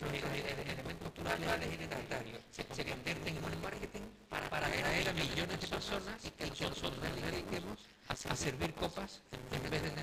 elementos culturales y identitarios se convierten en un marketing para atraer a millones de personas y que nosotros nos dediquemos a servir copas en vez de